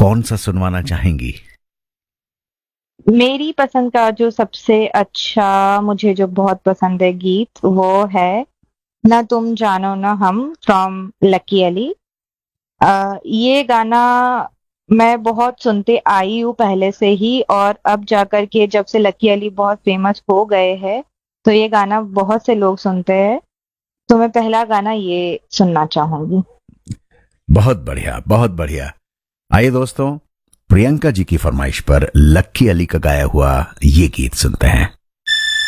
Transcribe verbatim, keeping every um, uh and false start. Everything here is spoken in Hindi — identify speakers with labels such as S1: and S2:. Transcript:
S1: कौन सा सुनवाना चाहेंगी?
S2: मेरी पसंद का जो सबसे अच्छा मुझे जो बहुत पसंद है गीत वो है ना तुम जानो ना हम फ्रॉम लकी अली। अ, ये गाना मैं बहुत सुनते आई हूँ पहले से ही, और अब जाकर के जब से लकी अली बहुत फेमस हो गए हैं तो ये गाना बहुत से लोग सुनते हैं, तो मैं पहला गाना ये सुनना चाहूंगी।
S1: बहुत बढ़िया, बहुत बढ़िया। आइए दोस्तों, प्रियंका जी की फरमाइश पर लक्की अली का गाया हुआ ये गीत सुनते हैं।